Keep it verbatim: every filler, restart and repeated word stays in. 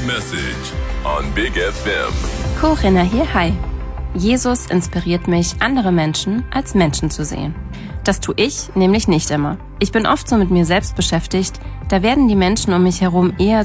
Message on Big F M. Corinna hier, hi. Jesus inspiriert mich, andere Menschen als Menschen zu sehen. Das tue ich nämlich nicht immer. Ich bin oft so mit mir selbst beschäftigt, da werden die Menschen um mich herum eher